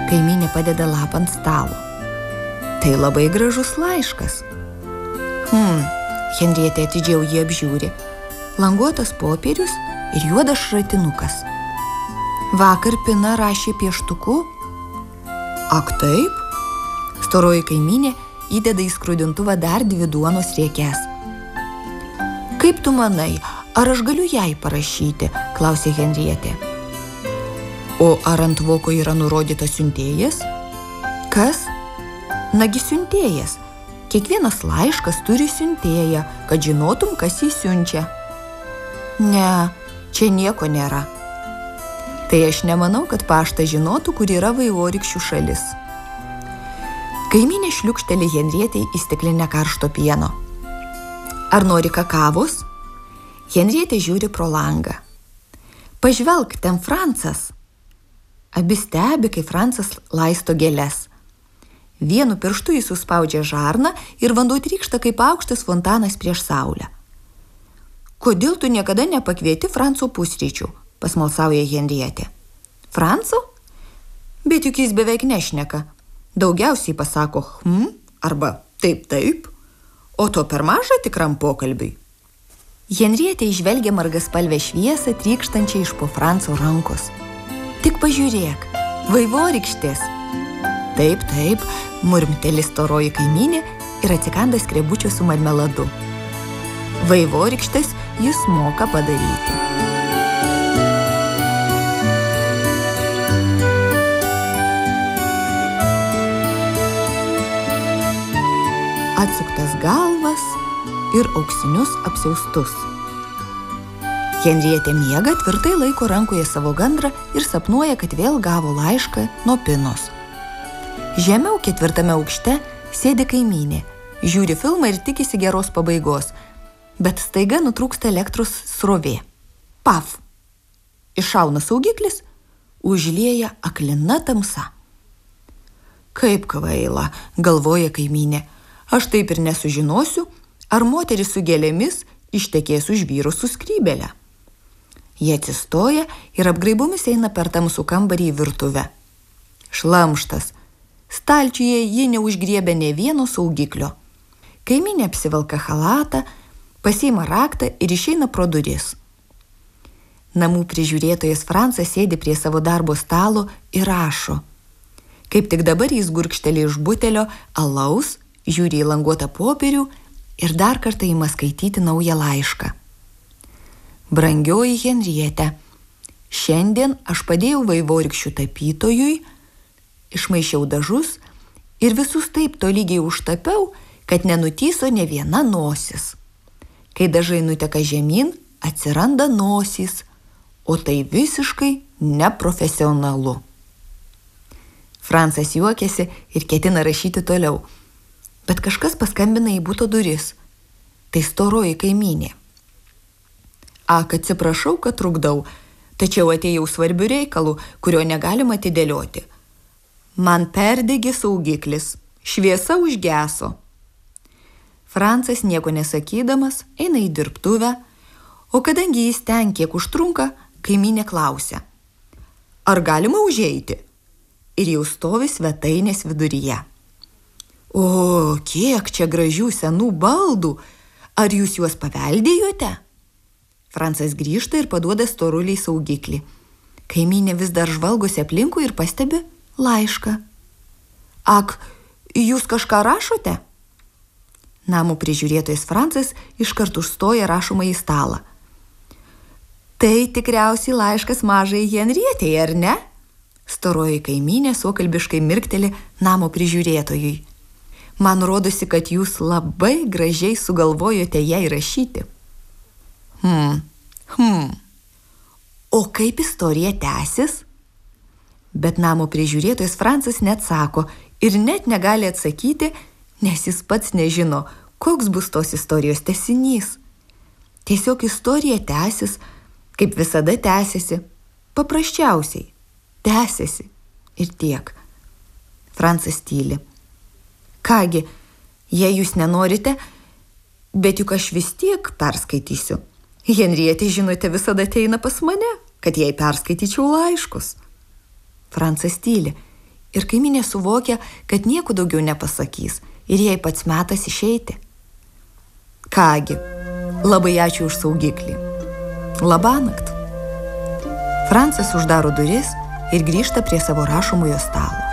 Kaimynė padeda lapą ant stalo. Tai labai gražus laiškas. Henrietė atidžiau jį apžiūri. Languotas popierius ir juodas šratinukas. Vakar Pina rašė pieštuku. Ak taip? Storoji kaimynė įdeda į skrudintuvą dar 2 duonos riekes. Kaip tu manai, ar aš galiu jai parašyti? Klausė Henrietė. O ar ant voko yra nurodytas siuntėjas? Kas? Nagi siuntėjas. Kiekvienas laiškas turi siuntėją, kad žinotum, kas jį siunčia. Ne, čia nieko nėra. Tai aš nemanau, kad paštas žinotų, kur yra Vaivorykščių šalis. Kaimynė šliukšteli Henrietei į stiklinę karšto pieno. Ar nori kakavos? Henrietė žiūri pro langą. Pažvelk, ten Francas. Abi stebi, kai Francas laisto gėles. Vienu pirštu jis suspaudžia žarną ir vanduo trykšta kaip aukštas fontanas prieš saulę. Kodėl tu niekada nepakvieti Franco pusryčių? Pasmalsauja Henrietė. Franco? Bet juk jis beveik nešneka. Daugiausiai pasako arba taip, o to per maža tikram pokalbiui. Henrietė įžvelgia margaspalvę šviesą trykštančią iš po Franco rankos. Tik pažiūrėk, Vaivorykštės. Taip, murmteli storoji kaimynė ir atsikanda skrebučio su marmeladu. Vaivorykštės jis moka padaryti. Atsuktas galvas ir auksinius apsiaustus. Henrietė miega, tvirtai laiko rankoje savo gandrą ir sapnuoja, kad vėl gavo laišką nuo Pinos. Žemiau 4. aukšte sėdi kaimynė, žiūri filmą ir tikisi geros pabaigos, bet staiga nutrūksta elektros srovė. Paf! Iššauna saugiklis, užlieja aklina tamsa. Kaip kvaila, galvoja kaimynė, aš taip ir nesužinosiu, ar moteris su gėlėmis ištekės už vyro su skrybėle. Jie atsistoja ir apgraibomis eina per tamsų kambarį į virtuvę. Šlamštas. Stalčiuje ji neužgriebė nė vieno saugiklio. Kaimynė apsivelka chalatą, pasiima raktą ir išeina pro duris. Namų prižiūrėtojas Francas sėdi prie savo darbo stalo ir rašo. Kaip tik dabar jis gurkšteli iš butelio alaus, žiūri į languotą popierių ir dar kartą ima skaityti naują laišką. Brangioji Henrietė, šiandien aš padėjau Vaivorykščių tapytojui, išmaišiau dažus ir visus taip tolygiai užtapiau, kad nenutyso nė viena nosis. Kai dažai nuteka žemyn, atsiranda nosys, o tai visiškai neprofesionalu. Francas juokiasi ir ketina rašyti toliau, bet kažkas paskambina į buto duris. Tai storoji kaimynė. Ak, atsiprašau, kad trukdau, tačiau atėjau svarbių reikalų, kurio negalima atidėlioti. Man perdegė saugiklis, šviesa užgeso. Francas nieko nesakydamas eina į dirbtuvę, o kadangi jis ten kiek užtrunka, kaimynė klausia. Ar galima užeiti? Ir jau stovi svetainės viduryje. O, kiek čia gražių senų baldų! Ar jūs juos paveldėjote? Francas grįžta ir paduoda storuliai saugiklį. Kaimynė vis dar žvalgosi aplinkui ir pastebi laišką. Ak, jūs kažką rašote? Namo prižiūrėtojas Francas iškart užstoja rašomąjį stalą. Tai tikriausiai laiškas mažai Henrietei, ar ne? Storoji kaimynė suokalbiškai mirkteli namo prižiūrėtojui. Man rodosi, kad jūs labai gražiai sugalvojote jai rašyti. O kaip istorija tęsis? Bet namo prižiūrėtojas Francas neatsako ir net negali atsakyti, nes jis pats nežino, koks bus tos istorijos tęsinys. Tiesiog istorija tęsis, kaip visada tęsiasi, paprasčiausiai tęsiasi ir tiek. Francas tyli. Kągi, jei jūs nenorite, bet juk aš vis tiek perskaitysiu. Henrietė, žinote, visada ateina pas mane, kad jai perskaityčiau laiškus. Francas tyli ir kaiminė suvokia, kad nieko daugiau nepasakys ir jai pats metas išeiti. Kągi, labai ačiū už saugiklį. Labanakt. Francas uždaro duris ir grįžta prie savo rašomojo stalo.